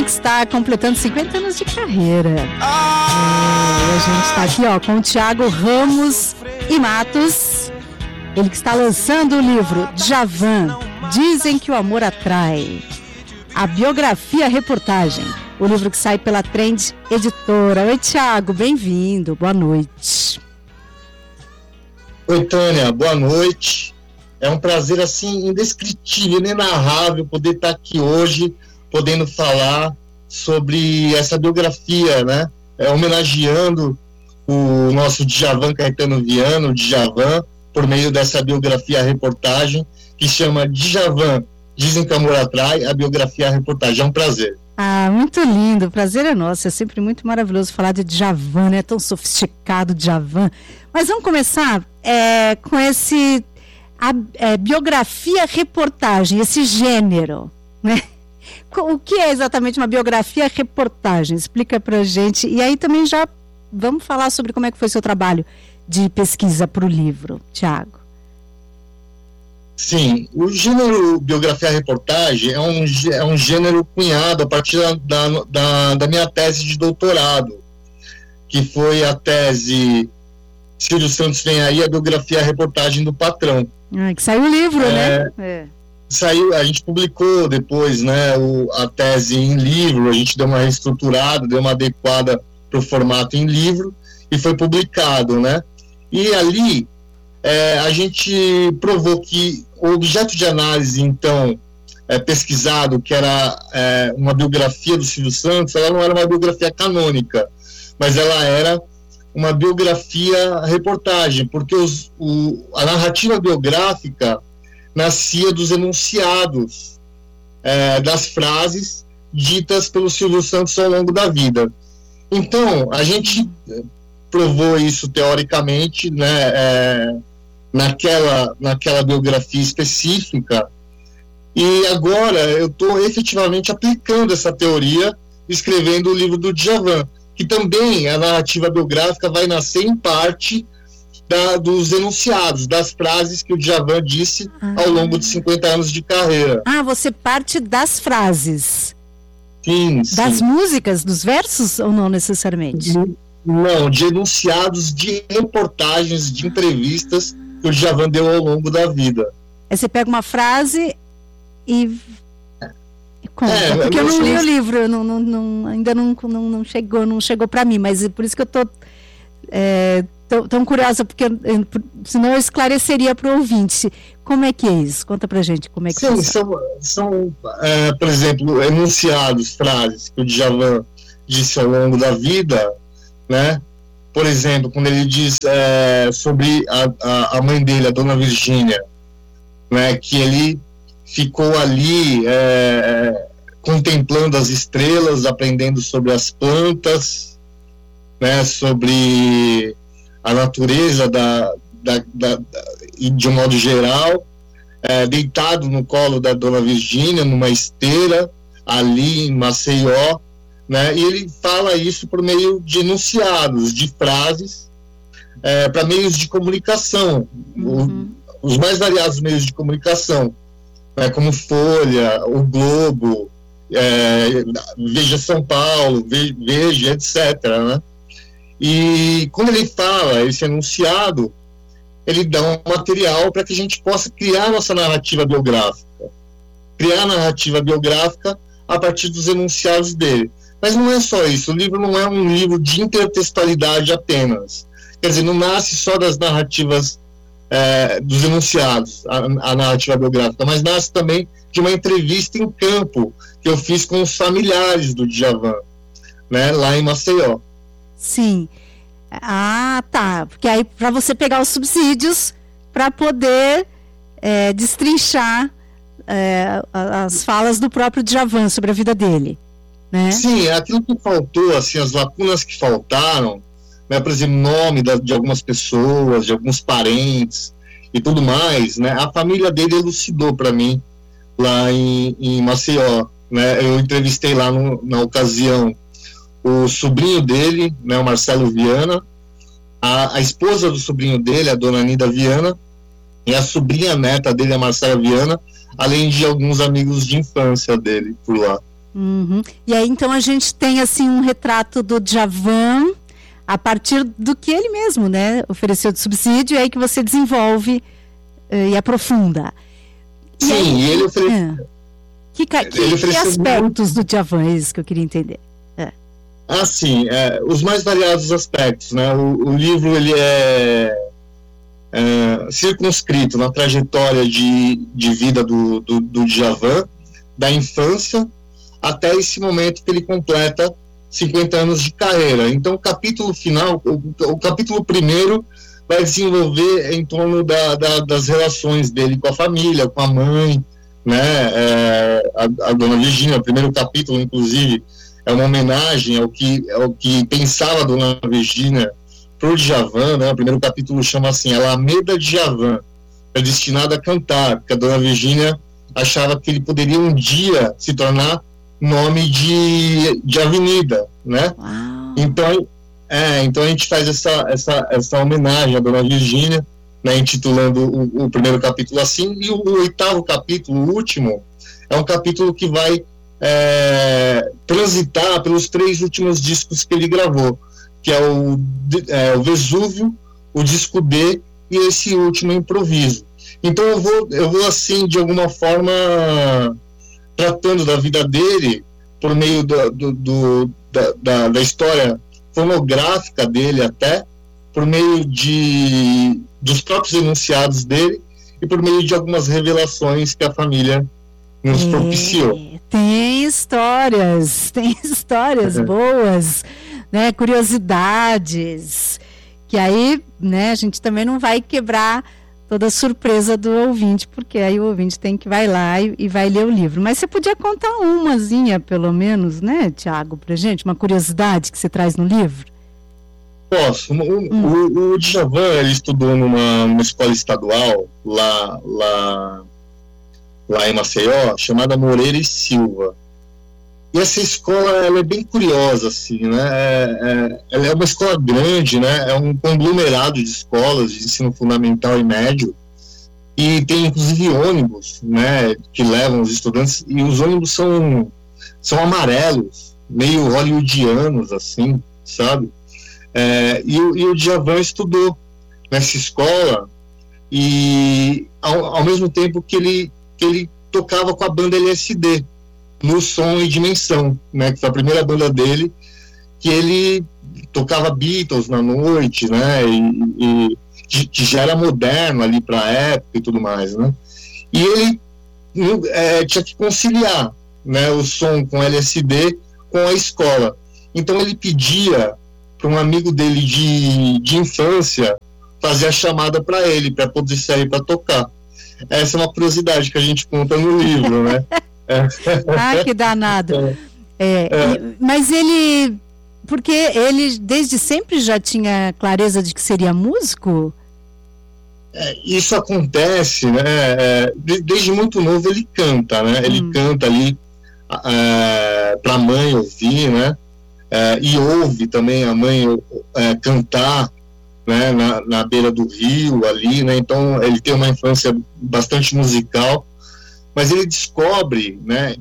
que está completando 50 anos de carreira. A gente está aqui, com o Thiago Ramos e Matos. Ele que está lançando o livro Djavan, Dizem que o Amor Atrai. A biografia reportagem. O livro que sai pela Trend Editora. Oi, Thiago, bem-vindo. Boa noite. Oi, Tânia, boa noite. É um prazer, assim, indescritível, inenarrável poder estar aqui hoje, podendo falar sobre essa biografia, né? Homenageando o nosso Djavan Caetano Viana, o Djavan, por meio dessa biografia reportagem, que chama Djavan, Dizem que o Amor Atrai, a biografia reportagem. É um prazer. Ah, muito lindo, o prazer é nosso, é sempre muito maravilhoso falar de Djavan, né? Tão sofisticado Djavan. Mas vamos começar com esse biografia reportagem, esse gênero, né? O que é exatamente uma biografia reportagem? Explica pra gente. E aí também já vamos falar sobre como é que foi seu trabalho de pesquisa para o livro, Thiago. Sim, o gênero biografia-reportagem é um gênero cunhado a partir da minha tese de doutorado, que foi a tese Silvio Santos Vem Aí, a biografia-reportagem do Patrão. Que saiu o livro, né? Saiu, a gente publicou depois, né, a tese em livro, a gente deu uma reestruturada, deu uma adequada para o formato em livro e foi publicado, né? E ali a gente provou que o objeto de análise, então, pesquisado, que era uma biografia do Silvio Santos, ela não era uma biografia canônica, mas ela era uma biografia reportagem, porque a narrativa biográfica nascia dos enunciados das frases ditas pelo Silvio Santos ao longo da vida. Então, a gente provou isso teoricamente, né, naquela biografia específica, e agora eu estou efetivamente aplicando essa teoria, escrevendo o livro do Djavan, que também a narrativa biográfica vai nascer em parte dos enunciados, das frases que o Djavan disse ao longo de 50 anos de carreira. Você parte das frases? Sim. Das músicas, dos versos, ou não necessariamente? Não, de enunciados de reportagens, de entrevistas que o Djavan deu ao longo da vida. Aí você pega uma frase e conta, porque eu não li o livro, ainda não chegou para mim, mas é por isso que eu estou tão curiosa, porque senão eu esclareceria para o ouvinte. Como é que é isso? Conta pra gente como é que são por exemplo, enunciados, frases que o Djavan disse ao longo da vida, né? Por exemplo, quando ele diz sobre a mãe dele, a Dona Virgínia, né? Que ele ficou ali contemplando as estrelas, aprendendo sobre as plantas, né? Sobre a natureza de um modo geral, deitado no colo da Dona Virgínia, numa esteira, ali em Maceió, né? E ele fala isso por meio de enunciados, de frases, para meios de comunicação, os mais variados meios de comunicação, né? Como Folha, o Globo, Veja São Paulo, Veja, etc., né? E quando ele fala esse enunciado, ele dá um material para que a gente possa criar nossa narrativa biográfica. Criar a narrativa biográfica a partir dos enunciados dele. Mas não é só isso, o livro não é um livro de intertextualidade apenas. Quer dizer, não nasce só das narrativas dos enunciados, a narrativa biográfica, mas nasce também de uma entrevista em campo que eu fiz com os familiares do Djavan, né, lá em Maceió. Sim. Tá. Porque aí para você pegar os subsídios para poder destrinchar as falas do próprio Djavan sobre a vida dele, né? Sim, aquilo que faltou, assim, as lacunas que faltaram, né, por exemplo, nome de algumas pessoas, de alguns parentes e tudo mais, né? A família dele elucidou para mim lá em Maceió, né? Eu entrevistei lá na ocasião o sobrinho dele, né, o Marcelo Viana, a esposa do sobrinho dele, a dona Nida Viana, e a sobrinha neta dele, a Marcela Viana, além de alguns amigos de infância dele por lá. Uhum. E aí, então, a gente tem, assim, um retrato do Djavan a partir do que ele mesmo, né, ofereceu de subsídio, e aí que você desenvolve e aprofunda. Sim, aí, e ele ofereceu... Que aspectos do Djavan, é isso que eu queria entender. Sim, os mais variados aspectos, né? O livro, ele é circunscrito na trajetória de vida do Djavan, da infância até esse momento que ele completa 50 anos de carreira. Então, o capítulo final, o capítulo primeiro, vai desenvolver em torno das relações dele com a família, com a mãe, né? A Dona Virgínia. O primeiro capítulo, inclusive, é uma homenagem ao que pensava a Dona Virgínia para o Djavan, né? O primeiro capítulo chama assim, Alameda Djavan, é destinado a cantar, porque a Dona Virgínia achava que ele poderia um dia se tornar nome de avenida, né? Então a gente faz essa homenagem à Dona Virgínia, né, intitulando o primeiro capítulo assim, e o oitavo capítulo, o último, é um capítulo que vai transitar pelos 3 últimos discos que ele gravou, que é o Vesúvio, o disco D e esse último, Improviso. Então eu vou assim, de alguma forma, tratando da vida dele por meio da história fonográfica dele, até por meio dos próprios enunciados dele e por meio de algumas revelações que a família nos propiciou. Tem histórias boas, né, curiosidades, que aí, né, a gente também não vai quebrar toda a surpresa do ouvinte, porque aí o ouvinte vai lá e vai ler o livro. Mas você podia contar umazinha, pelo menos, né, Tiago, pra gente, uma curiosidade que você traz no livro? Posso. O Djavan, ele estudou numa escola estadual lá em Maceió, chamada Moreira e Silva. E essa escola, ela é bem curiosa, assim, né? Ela é uma escola grande, né? É um conglomerado de escolas de ensino fundamental e médio, e tem inclusive ônibus, né, que levam os estudantes, e os ônibus são amarelos, meio hollywoodianos, assim, sabe? E o Djavan estudou nessa escola, e ao mesmo tempo que ele tocava com a banda LSD, no Som e Dimensão, né, que foi a primeira banda dele, que ele tocava Beatles na noite, né, e que já era moderno ali para a época e tudo mais, né, e ele tinha que conciliar, né, o som com LSD com a escola. Então ele pedia para um amigo dele de infância fazer a chamada para ele, para poder sair para tocar. Essa é uma curiosidade que a gente conta no livro, né? Que danado. Mas ele... Porque ele desde sempre já tinha clareza de que seria músico? Isso acontece, né? Desde muito novo ele canta, né? Ele canta ali para a mãe ouvir, né? E ouve também a mãe cantar, né? Na beira do rio ali, né? Então ele tem uma infância bastante musical, mas ele descobre, né,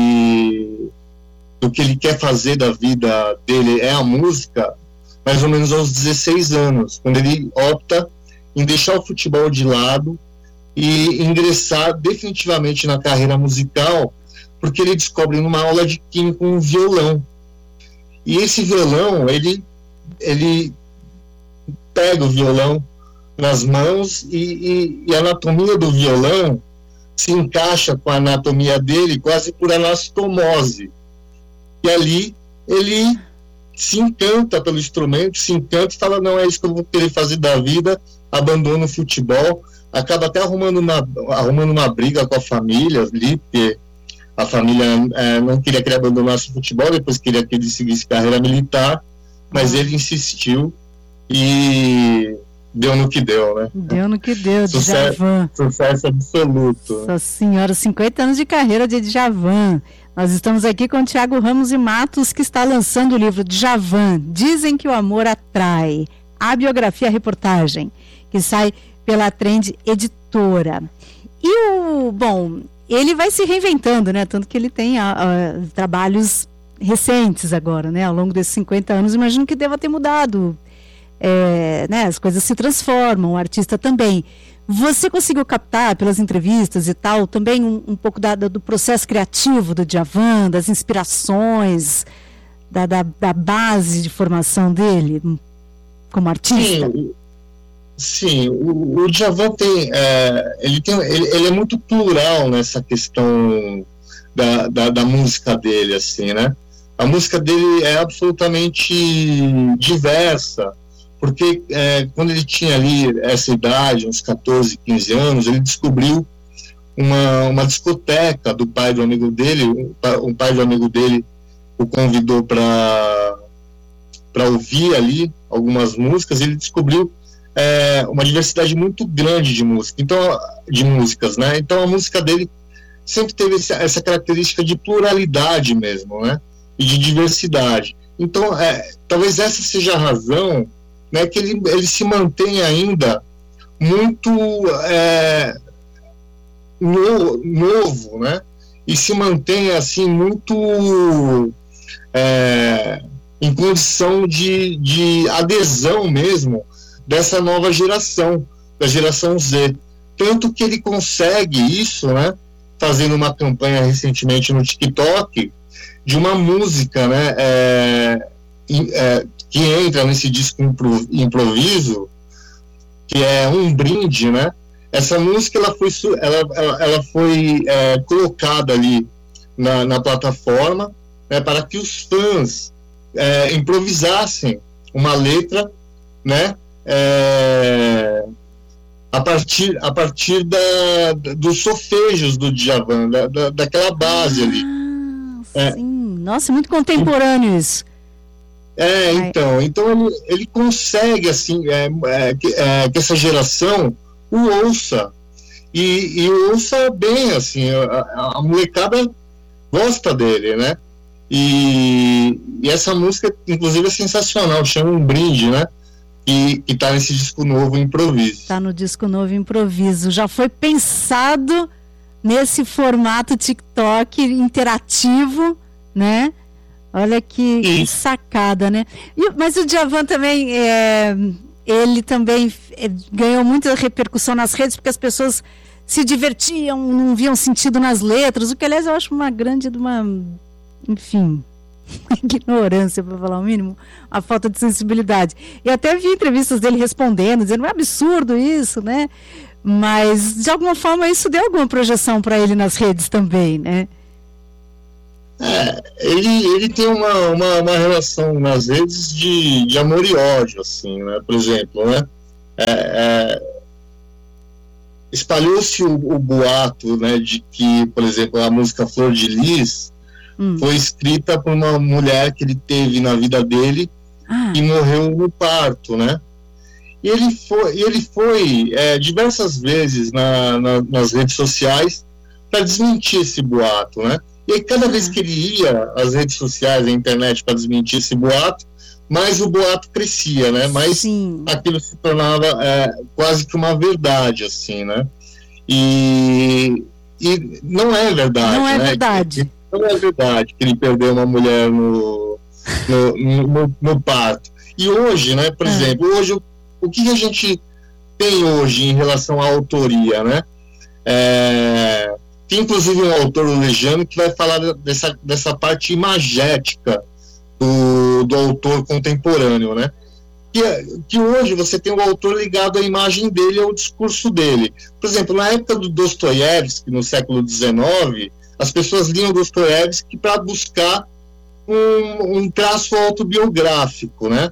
o que ele quer fazer da vida dele é a música, mais ou menos aos 16 anos, quando ele opta em deixar o futebol de lado e ingressar definitivamente na carreira musical, porque ele descobre numa aula de química um violão. E esse violão, ele pega o violão nas mãos e a anatomia do violão se encaixa com a anatomia dele quase por anastomose. E ali ele se encanta pelo instrumento, se encanta e fala, não, é isso que eu vou querer fazer da vida, abandona o futebol, acaba até arrumando uma briga com a família ali, porque a família não queria que ele abandonasse o futebol, depois queria que ele seguisse carreira militar, mas ele insistiu e deu no que deu, né? Deu no que deu, Djavan. Sucesso absoluto. Nossa senhora, 50 anos de carreira de Djavan. Nós estamos aqui com o Tiago Ramos e Matos, que está lançando o livro Djavan, Dizem que o Amor Atrai, a biografia, a reportagem, que sai pela Trend Editora. E ele vai se reinventando, né? Tanto que ele tem trabalhos recentes agora, né? Ao longo desses 50 anos, imagino que deva ter mudado. Né? As coisas se transformam, o artista também. Você conseguiu captar pelas entrevistas e tal, também um pouco do processo criativo do Djavan, das inspirações, da base de formação dele como artista? Sim, o Djavan ele é muito plural nessa questão da música dele, assim, né? A música dele é absolutamente diversa, porque quando ele tinha ali essa idade, uns 14, 15 anos, ele descobriu uma discoteca do pai do amigo dele. Um pai do amigo dele o convidou para ouvir ali algumas músicas, e ele descobriu uma diversidade muito grande de músicas, né? Então a música dele sempre teve essa característica de pluralidade mesmo, né? E de diversidade. Então talvez essa seja a razão, né, que ele se mantém ainda muito novo, né? E se mantém assim muito em condição de adesão mesmo dessa nova geração, da geração Z. Tanto que ele consegue isso, né, fazendo uma campanha recentemente no TikTok de uma música, né, que entra nesse disco improviso, que é Um Brinde, né? Essa música ela foi colocada ali na plataforma, né, para que os fãs improvisassem uma letra, né, a partir dos solfejos do Djavan, daquela base ali. Sim, nossa, muito contemporâneo isso. Então ele consegue, assim, que essa geração o ouça, e ouça bem, assim, a molecada gosta dele, né? E essa música, inclusive, é sensacional, chama Um Brinde, né? E tá nesse disco novo, Improviso. Tá no disco novo, Improviso. Já foi pensado nesse formato TikTok interativo, né? Olha que sacada, né? Mas o Djavan também, ele também ganhou muita repercussão nas redes, porque as pessoas se divertiam, não viam sentido nas letras, o que, aliás, eu acho uma grande, enfim, ignorância, para falar o mínimo, a falta de sensibilidade. E até vi entrevistas dele respondendo, dizendo, é absurdo isso, né? Mas, de alguma forma, isso deu alguma projeção para ele nas redes também, né? Ele tem uma relação nas redes de amor e ódio, assim, né? Por exemplo, né? Espalhou-se o boato, né, de que, por exemplo, a música Flor de Lis foi escrita por uma mulher que ele teve na vida dele e morreu no parto, né? E ele foi diversas vezes nas redes sociais para desmentir esse boato, né? E aí, cada vez que ele ia às redes sociais, à internet, para desmentir esse boato, mais o boato crescia, né? Mais aquilo se tornava quase que uma verdade, assim, né? E não é verdade. Não é né? verdade. Não é verdade que ele perdeu uma mulher no parto. E hoje, né? Por exemplo, hoje, o que a gente tem hoje em relação à autoria, né? Tem inclusive um autor, o Lejano, que vai falar dessa parte imagética do autor contemporâneo, né? Que hoje você tem o autor ligado à imagem dele, ao discurso dele. Por exemplo, na época do Dostoiévski, no século XIX, as pessoas liam Dostoiévski para buscar um traço autobiográfico, né?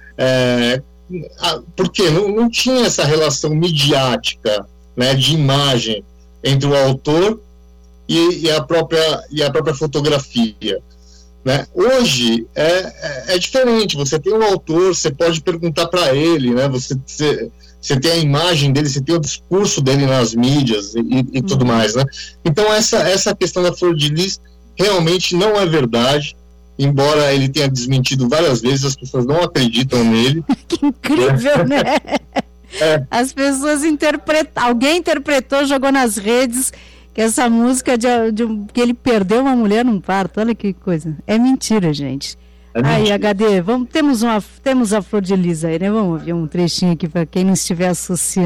Porque não tinha essa relação midiática, né, de imagem entre o autor e a própria fotografia, né? Hoje é diferente. Você tem um autor, você pode perguntar para ele, né? Você tem a imagem dele, você tem o discurso dele nas mídias e tudo mais, né? Então essa questão da Flor de Lis realmente não é verdade, embora ele tenha desmentido várias vezes, as pessoas não acreditam nele. Que incrível, né? As pessoas alguém interpretou, jogou nas redes que essa música que ele perdeu uma mulher num parto. Olha que coisa. É mentira, gente. Aí, HD, temos a Flor de Lis aí, né? Vamos ouvir um trechinho aqui para quem não estiver associando.